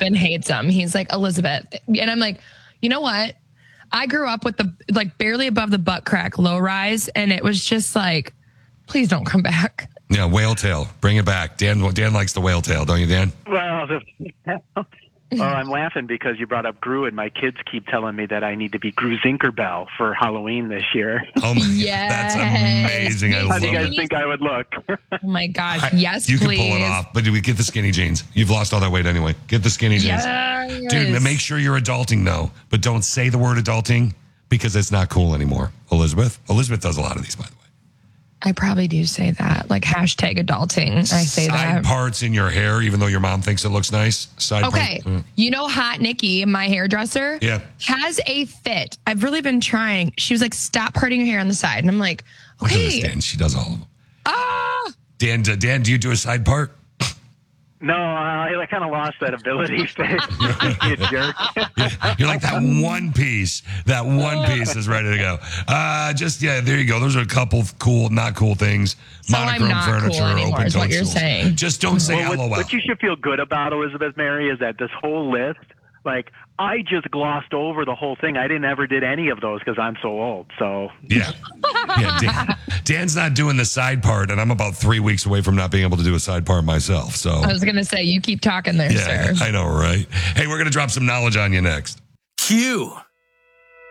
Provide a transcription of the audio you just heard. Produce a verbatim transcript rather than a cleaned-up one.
husband hates them. He's like, Elizabeth. And I'm like, you know what? I grew up with the like barely above the butt crack low rise. And it was just like, please don't come back. Yeah, whale tail. Bring it back. Dan Dan likes the whale tail, don't you, Dan? Well, the, well, I'm laughing because you brought up Gru, and my kids keep telling me that I need to be Gru Zinkerbell for Halloween this year. Oh, my Yes. God. That's amazing. I How love do you guys it. think I would look? Oh my gosh. I- Yes, you please. can pull it off, but do we get the skinny jeans? You've lost all that weight anyway. Get the skinny jeans. Yes. Dude, make sure you're adulting, though. But don't say the word adulting because it's not cool anymore. Elizabeth? Elizabeth does a lot of these, by the way. I probably do say that. Like hashtag adulting. I say Side that. parts in your hair, even though your mom thinks it looks nice. Side Okay. part- mm. You know, Hot Nikki, my hairdresser, Yeah. has a fit. I've really been trying. She was like, stop parting your hair on the side. And I'm like, Look at this, okay. Dan. She does all of them. Ah, Dan, d- Dan, do you do a side part? No, I, I kind of lost that ability. You jerk. You're like that one piece. That one piece is ready to go. Uh, just, yeah, there you go. Those are a couple of cool, not cool things. So I'm not cool anymore, is what you're saying. Just don't say Well, what, LOL. what you should feel good about, Elizabeth Mary, is that this whole list, like, I just glossed over the whole thing. I didn't ever did any of those because I'm so old. So Yeah. Yeah. Dan, Dan's not doing the side part, and I'm about three weeks away from not being able to do a side part myself. So I was going to say, you keep talking there, yeah, sir. I know, right? Hey, we're going to drop some knowledge on you next. Q.